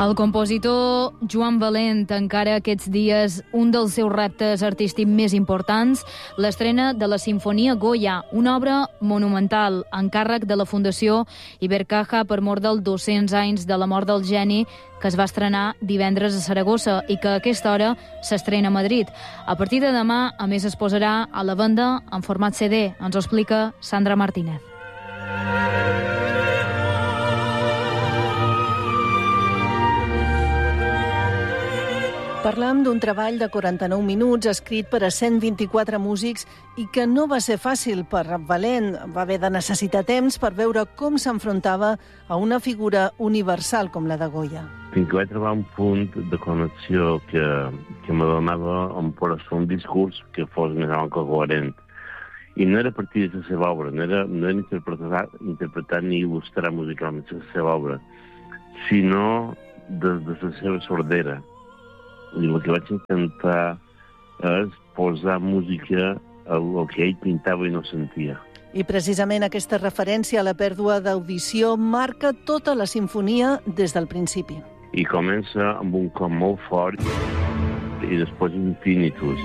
El compositor Joan Valent encara aquests dies un dels seus reptes artístics més importants, l'estrena de la Sinfonia Goya, una obra monumental, encàrrec de la Fundació Ibercaja per mort dels 200 anys de la mort del geni, que es va estrenar divendres a Saragossa i que a aquesta hora s'estrena a Madrid. A partir de demà, a més, es posarà a la venda en format CD. Ens ho explica Sandra Martínez. Parlam d'un treball de 49 minuts escrit per a 124 músics i que no va ser fàcil per Valent. Va haver de necessitar temps per veure com s'enfrontava a una figura universal com la de Goya. Fins que vaig trobar un punt de connexió que me donava per fer un discurs que fos més alt que coherent. I no era a partir de la seva obra, no era interpretar ni il·lustrar musicalment la seva obra, sinó de la seva sordera. I el que vaig intentar és posar música al que ell pintava i no sentia. I precisament aquesta referència a la pèrdua d'audició marca tota la sinfonia des del principi. I comença amb un cop molt fort i després un tinnitus.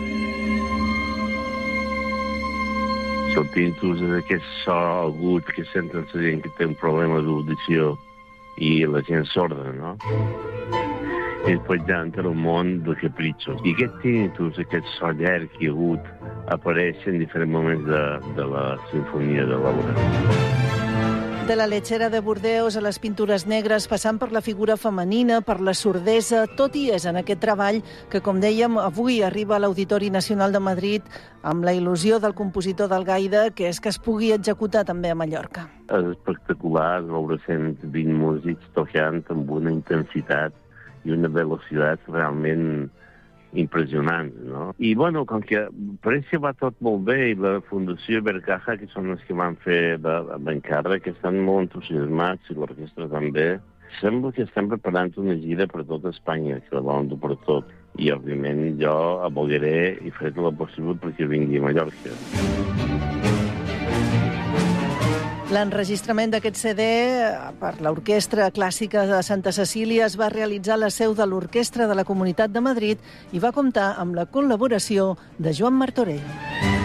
El tinnitus és aquest so agut que senten la gent que té un problema d'audició i la gent sorda, no? I després ja entra el món del capritxo. I aquest tinnitus, aquest so llarg i agut, apareix en diferents moments de la sinfonia de l'obra. De la lechera de Bordeus a les pintures negres, passant per la figura femenina, per la sordesa, tot hi és en aquest treball que, com dèiem, avui arriba a l'Auditori Nacional de Madrid amb la il·lusió del compositor d'Algaida, que és que es pugui executar també a Mallorca. És espectacular veure 120 músics tocant amb una intensitat i una velocitat realment impressionants, no? I, bueno, com que pareix que va tot molt bé, i la Fundació Ibercaja, que són els que van fer l'encàrrec, que estan molt entusiasmats, i l'orquestra també, sembla que estem preparant una gira per tota Espanya, que la volen dur per tot. I, òbviament, jo abogaré i faré tot el possible perquè vingui a Mallorca. L'enregistrament d'aquest CD per l'Orquestra Clàssica de Santa Cecília es va realitzar a la seu de l'Orquestra de la Comunitat de Madrid i va comptar amb la col·laboració de Joan Martorell.